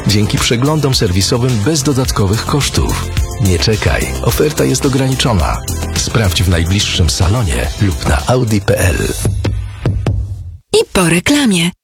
dzięki przeglądom serwisowym bez dodatkowych kosztów. Nie czekaj, oferta jest ograniczona. Sprawdź w najbliższym salonie lub na audi.pl. I po reklamie.